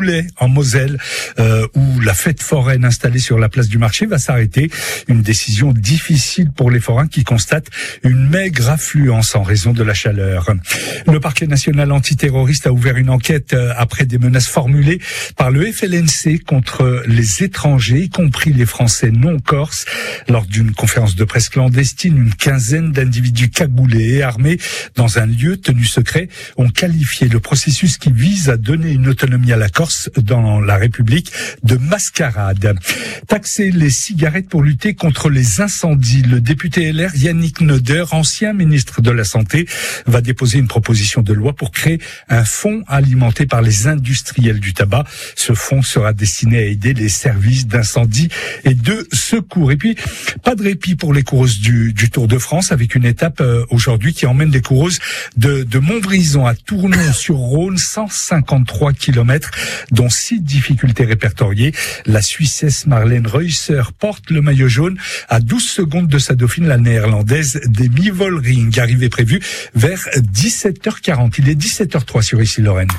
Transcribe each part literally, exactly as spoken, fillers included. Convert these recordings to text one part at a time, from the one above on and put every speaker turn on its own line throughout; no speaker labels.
Boulay en Moselle, euh, où la fête foraine installée sur la place du marché va s'arrêter. Une décision difficile pour les forains qui constatent une maigre affluence en raison de la chaleur. Le parquet national antiterroriste a ouvert une enquête après des menaces formulées par le F L N C contre les étrangers, y compris les Français non corses. Lors d'une conférence de presse clandestine, une quinzaine d'individus cagoulés et armés dans un lieu tenu secret ont qualifié le processus qui vise à donner une autonomie à la Corse dans la République de mascarade. Taxer les cigarettes pour lutter contre les incendies. Le député L R Yannick Noder, ancien ministre de la Santé, va déposer une proposition de loi pour créer un fonds alimenté par les industriels du tabac. Ce fonds sera destiné à aider les services d'incendie et de secours. Et puis, pas de répit pour les coureuses du, du Tour de France, avec une étape euh, aujourd'hui qui emmène les coureuses de, de Montbrison à Tournon-sur-Rhône, cent cinquante-trois kilomètres, dont six difficultés répertoriées. La Suissesse Marlène Reusser porte le maillot jaune à douze secondes de sa dauphine, la néerlandaise Demi Vollering, arrivée prévue vers dix-sept heures quarante. Il est dix-sept heures zéro trois sur Ici Lorraine.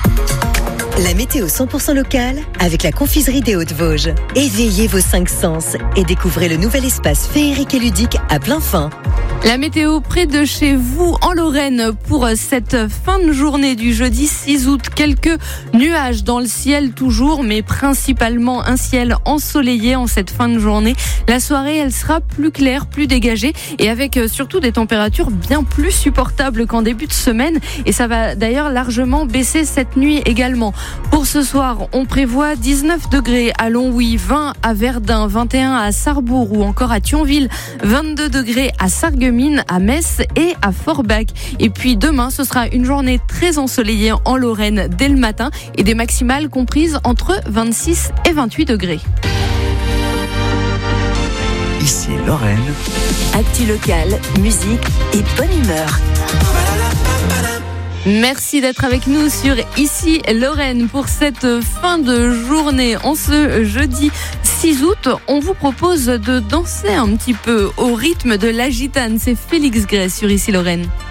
La météo cent pour cent locale avec la confiserie des Hautes-Vosges. Éveillez vos cinq sens et découvrez le nouvel espace féerique et ludique à plein fin.
La météo près de chez vous en Lorraine pour cette fin de journée du jeudi six août. Quelques nuages dans le ciel toujours, mais principalement un ciel ensoleillé en cette fin de journée. La soirée, elle sera plus claire, plus dégagée et avec surtout des températures bien plus supportables qu'en début de semaine. Et ça va d'ailleurs largement baisser cette nuit également. Pour ce soir, on prévoit dix-neuf degrés à Longwy, vingt à Verdun, vingt et un à Sarrebourg ou encore à Thionville, vingt-deux degrés à Sarreguemines, à Metz et à Forbach. Et puis demain, ce sera une journée très ensoleillée en Lorraine dès le matin et des maximales comprises entre vingt-six et vingt-huit degrés.
Ici Lorraine.
Actu locale, musique et bonne humeur.
Merci d'être avec nous sur Ici Lorraine pour cette fin de journée. En ce jeudi six août, on vous propose de danser un petit peu au rythme de la gitane. C'est Félix Grès sur Ici Lorraine.